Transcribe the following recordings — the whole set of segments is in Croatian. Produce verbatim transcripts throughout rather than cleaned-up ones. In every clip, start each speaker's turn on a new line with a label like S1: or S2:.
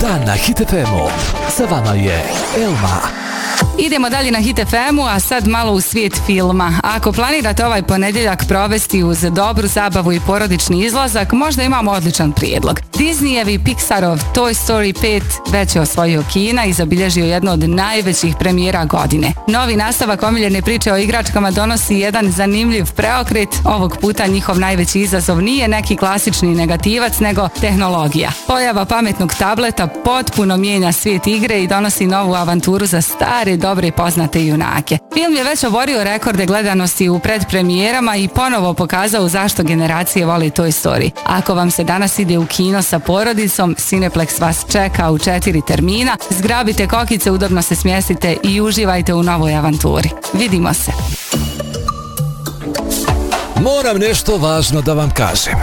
S1: Dan na Hit F M-u. Sa vama je Elma.
S2: Idemo dalje na Hit F M-u, a sad malo u svijet filma. Ako planirate ovaj ponedjeljak provesti uz dobru zabavu i porodični izlazak, možda imamo odličan prijedlog. Disneyev i Pixarov Toy Story pet već je osvojio kina i zabilježio jednu od najvećih premijera godine. Novi nastavak omiljene priče o igračkama donosi jedan zanimljiv preokret. Ovog puta njihov najveći izazov nije neki klasični negativac, nego tehnologija. Pojava pametnog tableta potpuno mijenja svijet igre i donosi novu avanturu za stare, dobre i poznate junake. Film je već oborio rekorde gledanosti u predpremijerama i ponovo pokazao zašto generacije vole Toy Story. Ako vam se danas ide u kino sa porodicom, Cineplex vas čeka u četiri termina. Zgrabite kokice, udobno se smjestite i uživajte u novoj avanturi. Vidimo se.
S1: Moram nešto važno da vam kažem.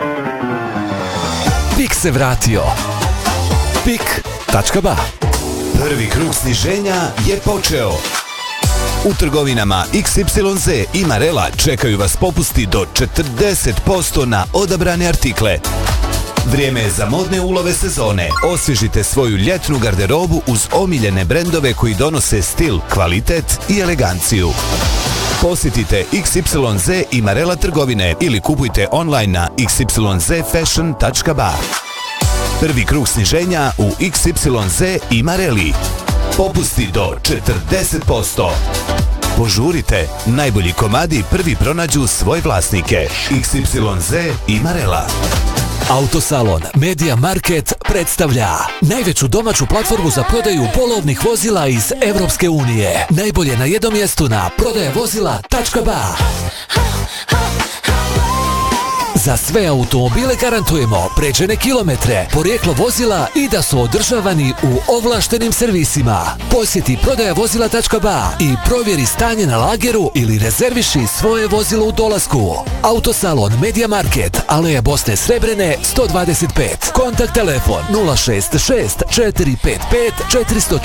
S1: Pik se vratio. pik tačka ba.
S3: Prvi krug sniženja je počeo. U trgovinama iks ipsilon zet i Marela čekaju vas popusti do četrdeset posto na odabrane artikle. Vrijeme je za modne ulove sezone. Osvježite svoju ljetnu garderobu uz omiljene brendove koji donose stil, kvalitet i eleganciju. Posjetite iks ipsilon zet i Marela trgovine ili kupujte online na iks ipsilon zet fashion tačka ba. Prvi krug sniženja u iks ipsilon zet i Mareli. Popusti do četrdeset posto. Požurite, najbolji komadi prvi pronađu svoje vlasnike. iks ipsilon zet i Marela.
S1: Autosalon Media Market predstavlja najveću domaću platformu za prodaju polovnih vozila iz Evropske unije. Najbolje na jednom mjestu na prodaje vozila tačka ba. Za sve automobile garantujemo pređene kilometre, porijeklo vozila i da su održavani u ovlaštenim servisima. Posjeti prodaja vozila tačka ba i provjeri stanje na lageru ili rezerviši svoje vozilo u dolasku. Autosalon Media Market, Aleja Bosne Srebrene sto dvadeset pet. Kontakt telefon nula šest šest četiri pet pet četiri